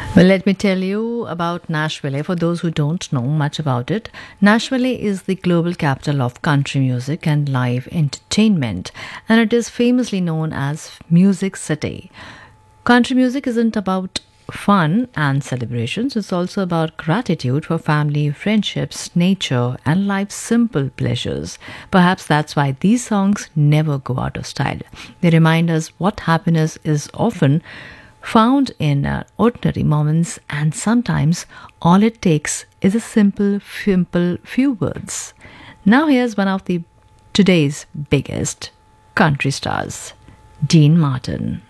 Well, let me tell you about Nashville. For those who don't know much about it, Nashville is the global capital of country music and live entertainment, and it is famously known as Music City. Country music isn't about fun and celebrations, it's also about gratitude for family, friendships, nature, and life's simple pleasures. Perhaps that's why these songs never go out of style. They remind us what happiness is often found in ordinary moments, and sometimes all it takes is a simple few words. Now, here's one of the today's biggest country stars, Dean Martin.